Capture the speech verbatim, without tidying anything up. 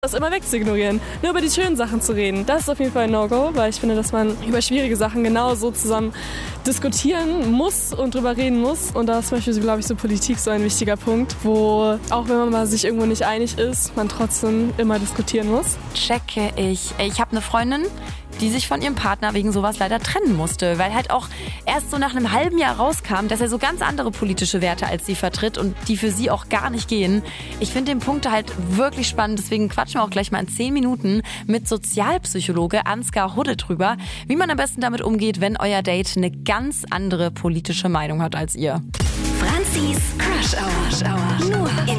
das immer wegzuignorieren, nur über die schönen Sachen zu reden. Das ist auf jeden Fall ein No-Go, weil ich finde, dass man über schwierige Sachen genauso zusammen diskutieren muss und drüber reden muss. Und da ist zum Beispiel, glaube ich, so Politik so ein wichtiger Punkt, wo auch wenn man mal sich irgendwo nicht einig ist, man trotzdem immer diskutieren muss. Checke ich. Ich habe eine Freundin, die sich von ihrem Partner wegen sowas leider trennen musste, weil halt auch erst so nach einem halben Jahr rauskam, dass er so ganz andere politische Werte als sie vertritt und die für sie auch gar nicht gehen. Ich finde den Punkt halt wirklich spannend, deswegen quatschen wir auch gleich mal in zehn Minuten mit Sozialpsychologe Ansgar Hudde drüber, wie man am besten damit umgeht, wenn euer Date eine ganz andere politische Meinung hat als ihr. Franzis Crush Hour. Nur in